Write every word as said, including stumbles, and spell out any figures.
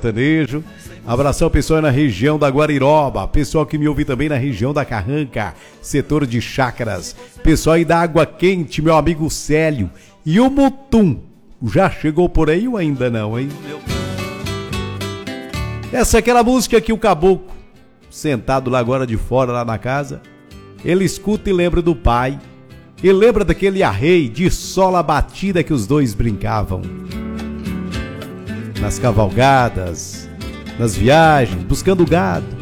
sertanejo. Abração pessoal na região da Guariroba, pessoal que me ouve também na região da Carranca, setor de chácaras, pessoal aí da Água Quente, meu amigo Célio. E o Mutum, já chegou por aí ou ainda não, hein? Essa é aquela música que o caboclo, sentado lá agora de fora, lá na casa, ele escuta e lembra do pai, e lembra daquele arreio de sola batida que os dois brincavam. Nas cavalgadas, nas viagens, buscando gado.